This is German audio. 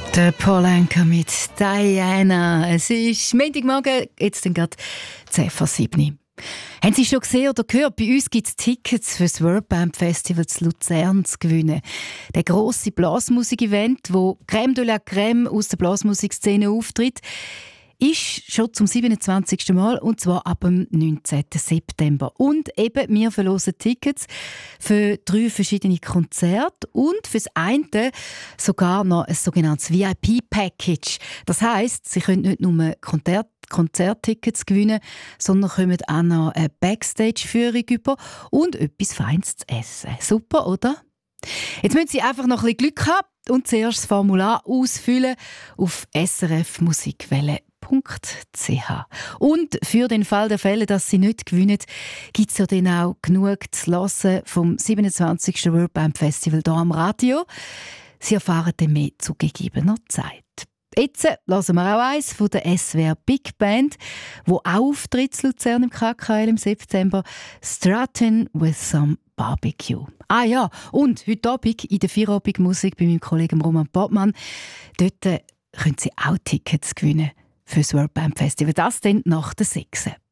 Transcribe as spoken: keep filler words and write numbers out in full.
Der Paul Anka mit Diana. Es ist Montagmorgen, jetzt dann gerade zehn vor sieben. Haben Sie schon gesehen oder gehört? Bei uns gibt es Tickets für das World Band Festival zu Luzern zu gewinnen. Der grosse Blasmusik-Event, wo Crème de la Crème aus der Blasmusikszene auftritt, ist schon zum siebenundzwanzigsten Mal, und zwar ab dem neunzehnten September. Und eben, wir verlosen Tickets für drei verschiedene Konzerte und für das eine sogar noch ein sogenanntes V I P-Package. Das heisst, Sie können nicht nur Konzert Konzerttickets gewinnen, sondern kommen auch noch eine Backstage-Führung über und etwas Feines zu essen. Super, oder? Jetzt müssen Sie einfach noch ein bisschen Glück haben und zuerst das Formular ausfüllen auf s r f musikwelle punkt c h. Und für den Fall der Fälle, dass Sie nicht gewinnen, gibt es ja dann auch genug zu hören vom siebenundzwanzigsten World Band Festival hier am Radio. Sie erfahren dann mehr zu gegebener Zeit. Jetzt hören wir auch eins von der S W R Big Band, wo auch auftritt in Luzern im K K L im September. «Strutting with some Barbecue». Ah ja, und heute Abend in der Feierabendmusik bei meinem Kollegen Roman Portmann. Dort können Sie auch Tickets gewinnen für das World Band Festival. Das dann nach der sechs.